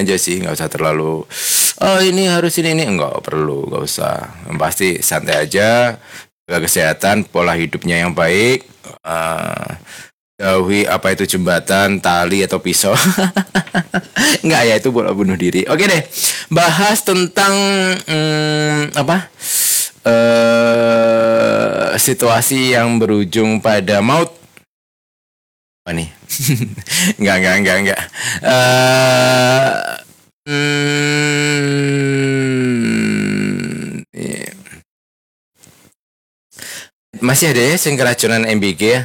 aja sih, nggak usah terlalu oh ini harus ini nggak perlu, nggak usah. Yang pasti santai aja, jaga kesehatan, pola hidupnya yang baik, jauhi apa itu jembatan, tali atau pisau. Nggak ya, itu bunuh diri. Oke deh, bahas tentang apa situasi yang berujung pada maut. Apa nih? Enggak. Iya. Masih ada ya yang keracunan MBG ya?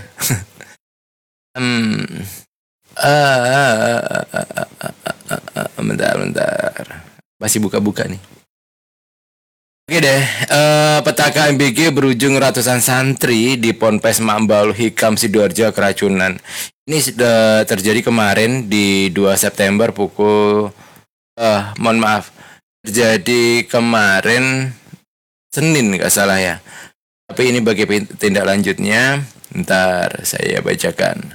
Bentar. Masih buka-buka nih. Oke deh, petaka MBG berujung ratusan santri di Ponpes Ma'ambalul Hikam Sidoarjo keracunan. Ini sudah terjadi kemarin di 2 September pukul mohon maaf. Terjadi kemarin Senin nggak salah ya. Tapi ini bagi tindak lanjutnya, ntar saya bacakan.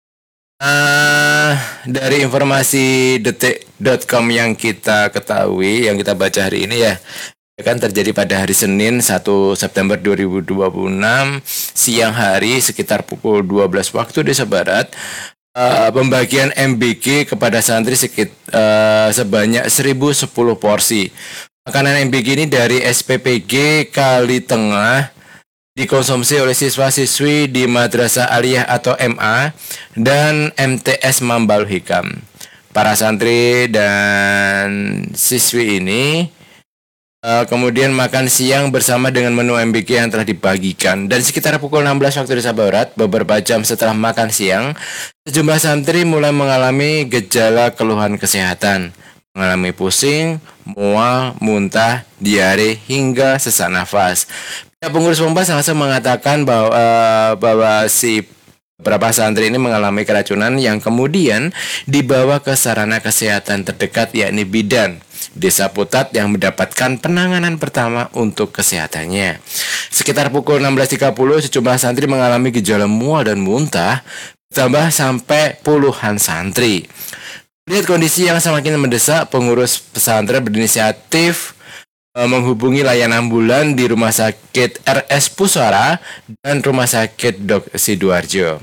Dari informasi detik.com yang kita ketahui, yang kita baca hari ini ya, kan terjadi pada hari Senin 1 September 2026 siang hari sekitar pukul 12 waktu Indonesia Barat. Pembagian MBG kepada santri sebanyak 1010 porsi. Makanan MBG ini dari SPPG Kali Tengah dikonsumsi oleh siswa-siswi di Madrasah Aliyah atau MA dan MTS Ma'ambalul Hikam. Para santri dan siswi ini kemudian makan siang bersama dengan menu MBG yang telah dibagikan. Dan sekitar pukul 16 waktu Indonesia Barat, beberapa jam setelah makan siang, sejumlah santri mulai mengalami gejala keluhan kesehatan, mengalami pusing, mual, muntah, diare, hingga sesak nafas. Pengurus Ponpes langsung mengatakan bahwa si beberapa santri ini mengalami keracunan yang kemudian dibawa ke sarana kesehatan terdekat yakni Bidan Desa Putat yang mendapatkan penanganan pertama untuk kesehatannya. Sekitar pukul 16.30 sejumlah santri mengalami gejala mual dan muntah, bertambah sampai puluhan santri. Lihat kondisi yang semakin mendesak, pengurus pesantren berinisiatif menghubungi layanan ambulan di Rumah Sakit RS Pusara dan Rumah Sakit Dok Sidoarjo.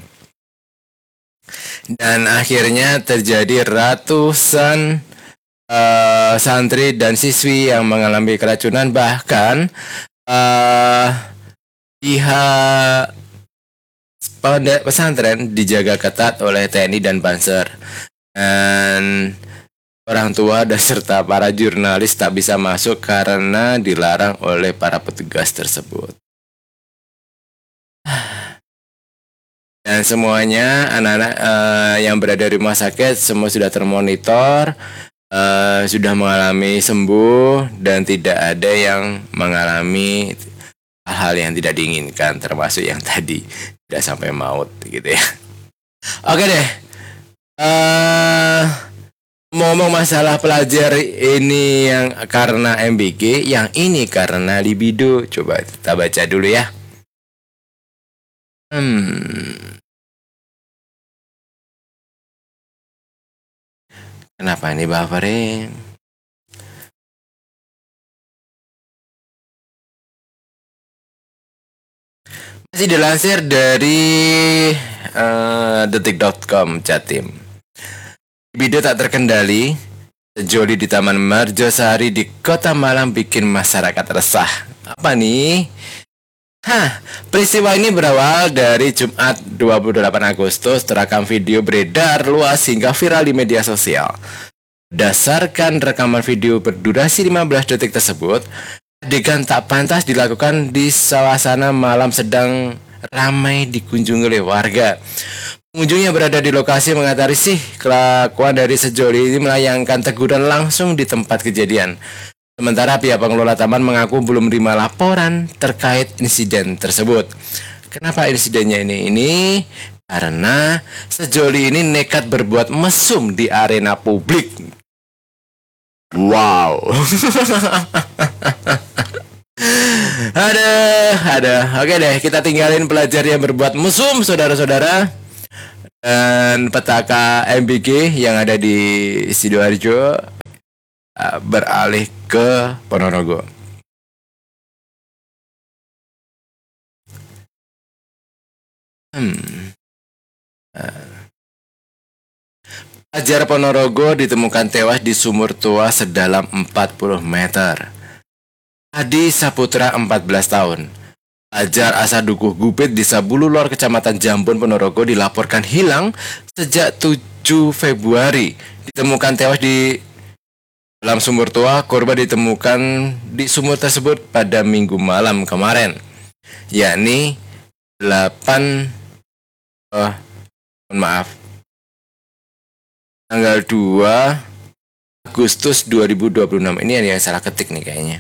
Dan akhirnya terjadi ratusan santri dan siswi yang mengalami keracunan, bahkan pihak pesantren dijaga ketat oleh TNI dan Banser. Dan orang tua dan serta para jurnalis tak bisa masuk karena dilarang oleh para petugas tersebut. Dan semuanya anak-anak yang berada di rumah sakit semua sudah termonitor, sudah mengalami sembuh dan tidak ada yang mengalami hal-hal yang tidak diinginkan, termasuk yang tadi tidak sampai maut gitu ya. Oke deh. Ngomong masalah pelajar ini yang karena MBG, yang ini karena libido. Coba kita baca dulu ya. Kenapa ini buffering? Masih dilansir dari detik.com Jatim. Libido tak terkendali, sejoli di Taman Merjosari di Kota Malang bikin masyarakat resah. Apa nih? Peristiwa ini berawal dari Jumat 28 Agustus, terekam video beredar luas hingga viral di media sosial. Berdasarkan rekaman video berdurasi 15 detik tersebut, adegan tak pantas dilakukan di suasana malam sedang ramai dikunjungi oleh warga. Pengunjung yang berada di lokasi mengatakan risih kelakuan dari sejoli ini, melayangkan teguran langsung di tempat kejadian. Sementara pihak pengelola taman mengaku belum menerima laporan terkait insiden tersebut. Kenapa insidennya ini? Karena sejoli ini nekat berbuat mesum di arena publik. Wow. Ada. Oke deh, kita tinggalin pelajar yang berbuat mesum, saudara-saudara. Dan petaka MBG yang ada di Sidoarjo beralih ke Ponorogo. Pelajar Ponorogo ditemukan tewas di sumur tua sedalam 40 meter. Adi Saputra 14 tahun. Pelajar asal Dukuh Gupit Desa Bululor Kecamatan Jambon Ponorogo dilaporkan hilang sejak 7 Februari. Ditemukan tewas di dalam sumur tua. Korban ditemukan di sumur tersebut pada Minggu malam kemarin, yakni 8 tanggal 2 Agustus 2026. Ini yang salah ketik nih kayaknya.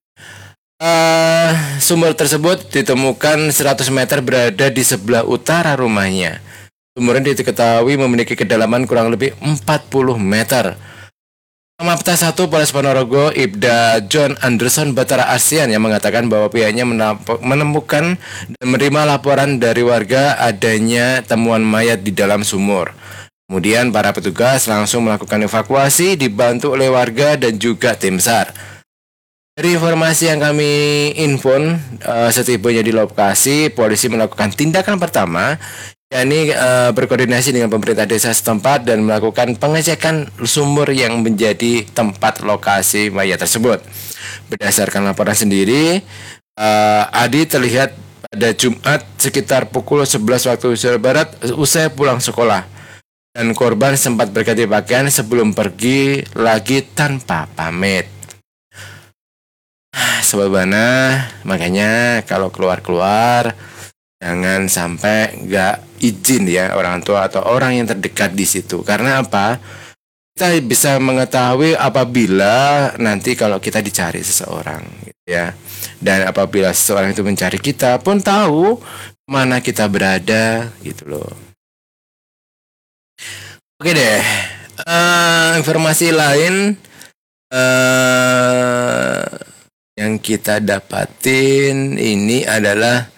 Sumur tersebut ditemukan 100 meter berada di sebelah utara rumahnya. Sumur ini diketahui memiliki kedalaman kurang lebih 40 meter. Pamapta 1 Polres Ponorogo, Ibda John Anderson Batara ASEAN yang mengatakan bahwa pihaknya menemukan dan menerima laporan dari warga adanya temuan mayat di dalam sumur. Kemudian para petugas langsung melakukan evakuasi dibantu oleh warga dan juga tim SAR. Dari informasi yang kami infon, setibanya di lokasi, polisi melakukan tindakan pertama, yakni berkoordinasi dengan pemerintah desa setempat dan melakukan pengecekan sumur yang menjadi tempat lokasi mayat tersebut. Berdasarkan laporan sendiri, Adi terlihat pada Jumat sekitar pukul 11 waktu Indonesia Barat usai pulang sekolah. Dan korban sempat berganti pakaian sebelum pergi lagi tanpa pamit. Sobat Bana, makanya kalau keluar-keluar jangan sampai nggak izin ya orang tua atau orang yang terdekat di situ. Karena apa? Kita bisa mengetahui apabila nanti kalau kita dicari seseorang, gitu ya. Dan apabila seseorang itu mencari kita pun tahu mana kita berada, gitu loh. Oke deh, informasi lain yang kita dapatin ini adalah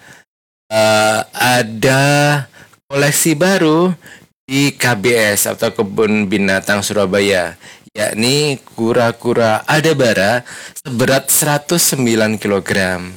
ada koleksi baru di KBS atau Kebun Binatang Surabaya, yakni kura-kura adabara seberat 109 kg.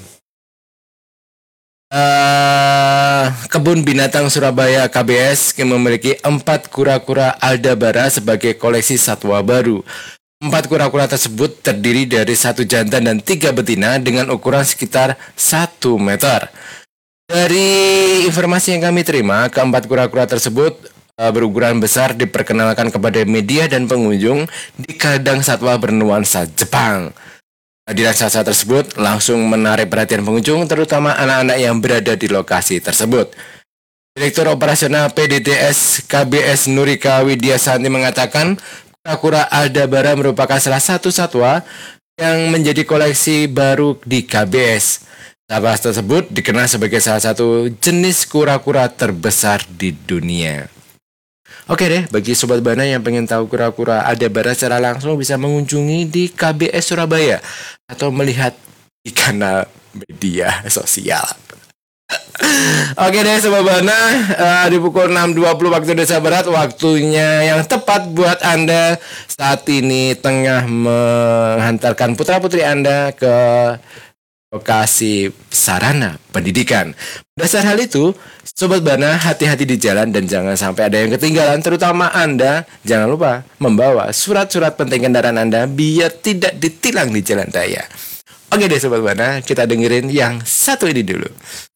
Kebun Binatang Surabaya KBS memiliki 4 kura-kura adabara sebagai koleksi satwa baru. 4 kura-kura tersebut terdiri dari 1 jantan dan 3 betina dengan ukuran sekitar 1 meter. Dari informasi yang kami terima, keempat kura-kura tersebut berukuran besar diperkenalkan kepada media dan pengunjung di kandang satwa bernuansa Jepang. Kehadiran satwa tersebut langsung menarik perhatian pengunjung, terutama anak-anak yang berada di lokasi tersebut. Direktur Operasional PDDS KBS Nurika Widiasanti mengatakan, kura-kura adabara merupakan salah satu satwa yang menjadi koleksi baru di KBS. Satwa tersebut dikenal sebagai salah satu jenis kura-kura terbesar di dunia. Oke deh, bagi Sobat Bana yang pengen tahu kura-kura adabara secara langsung bisa mengunjungi di KBS Surabaya atau melihat di kanal media sosial. Oke deh Sobat Bana, di pukul 6.20 waktu Indonesia Barat, waktunya yang tepat buat Anda saat ini tengah menghantarkan putra-putri Anda ke lokasi sarana pendidikan. Berdasar hal itu, Sobat Bana hati-hati di jalan dan jangan sampai ada yang ketinggalan, terutama Anda jangan lupa membawa surat-surat penting kendaraan Anda biar tidak ditilang di jalan raya. Oke deh Sobat Bana, kita dengerin yang satu ini dulu.